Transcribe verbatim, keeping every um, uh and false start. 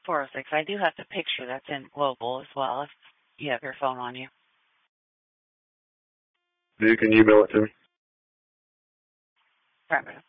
four oh six. I do have the picture that's in global as well if you have your phone on you. You can email it to me. Affirmative.